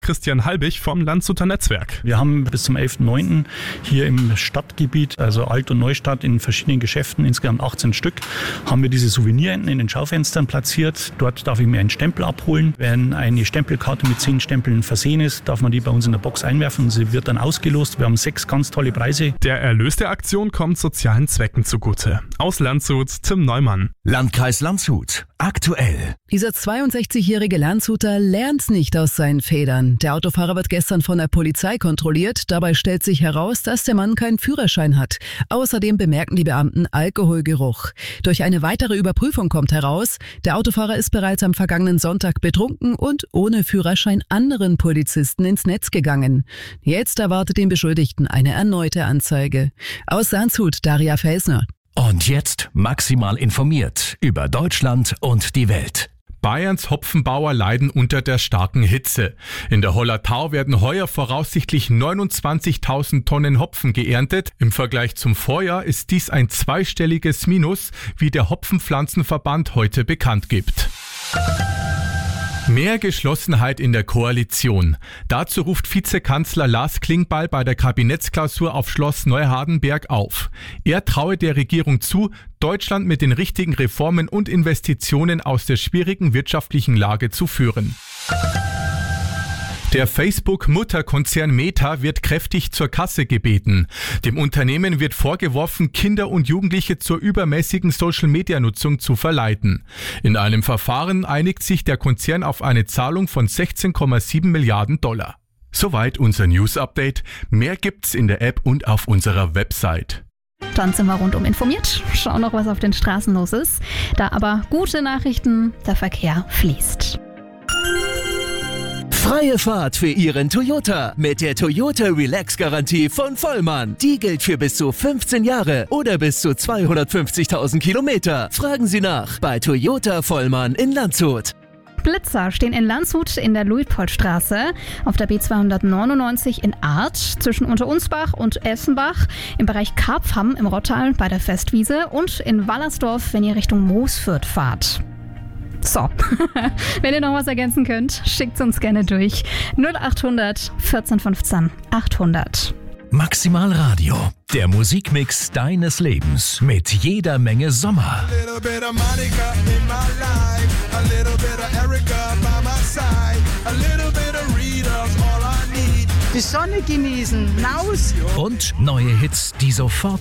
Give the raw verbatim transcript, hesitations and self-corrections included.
Christian Halbig vom Landshuter Netzwerk. Wir haben bis zum elften neunten hier im Stadtgebiet, also Alt- und Neustadt, in verschiedenen Geschäften, insgesamt achtzehn Stück, haben wir diese Souvenirenten in den Schaufenstern platziert. Dort darf ich mir einen Stempel abholen. Wenn eine Stempelkarte mit zehn Stempeln versehen ist, darf man die bei uns in der Box einwerfen und sie wird dann ausgelost. Wir haben sechs ganz tolle Preise. Der Erlös der Aktion kommt sozialen Zwecken zugute. Aus Landshut, Tim Neumann. Landkreis Landshut. Aktuell. Dieser zweiundsechzigjährige Landshuter lernt nicht aus seinen Federn. Der Autofahrer wird gestern von der Polizei kontrolliert. Dabei stellt sich heraus, dass der Mann keinen Führerschein hat. Außerdem bemerken die Beamten Alkoholgeruch. Durch eine weitere Überprüfung kommt heraus, der Autofahrer ist bereits am vergangenen Sonntag betrunken und ohne Führerschein anderen Polizisten ins Netz gegangen. Jetzt erwartet den Beschuldigten eine erneute Anzeige. Aus Landshut, Daria Felsner. Und jetzt maximal informiert über Deutschland und die Welt. Bayerns Hopfenbauer leiden unter der starken Hitze. In der Hollertau werden heuer voraussichtlich neunundzwanzigtausend Tonnen Hopfen geerntet. Im Vergleich zum Vorjahr ist dies ein zweistelliges Minus, wie der Hopfenpflanzenverband heute bekannt gibt. Mehr Geschlossenheit in der Koalition. Dazu ruft Vizekanzler Lars Klingbeil bei der Kabinettsklausur auf Schloss Neuhardenberg auf. Er traue der Regierung zu, Deutschland mit den richtigen Reformen und Investitionen aus der schwierigen wirtschaftlichen Lage zu führen. Der Facebook-Mutterkonzern Meta wird kräftig zur Kasse gebeten. Dem Unternehmen wird vorgeworfen, Kinder und Jugendliche zur übermäßigen Social-Media-Nutzung zu verleiten. In einem Verfahren einigt sich der Konzern auf eine Zahlung von sechzehn Komma sieben Milliarden Dollar. Soweit unser News-Update. Mehr gibt's in der App und auf unserer Website. Dann sind wir rundum informiert. Schauen noch, was auf den Straßen los ist. Da aber gute Nachrichten, der Verkehr fließt. Freie Fahrt für Ihren Toyota mit der Toyota Relax Garantie von Vollmann. Die gilt für bis zu fünfzehn Jahre oder bis zu zweihundertfünfzigtausend Kilometer. Fragen Sie nach bei Toyota Vollmann in Landshut. Blitzer stehen in Landshut in der Luitpoldstraße, auf der B zweihundertneunundneunzig in Arth, zwischen Unterunsbach und Essenbach, im Bereich Karpfham im Rottal bei der Festwiese und in Wallersdorf, wenn ihr Richtung Moosfurt fahrt. So, wenn ihr noch was ergänzen könnt, schickt uns gerne durch. null achthundert vierzehn fünfzehn achthundert. Maximal Radio, der Musikmix deines Lebens mit jeder Menge Sommer. Die Sonne genießen, raus. Und neue Hits, die sofort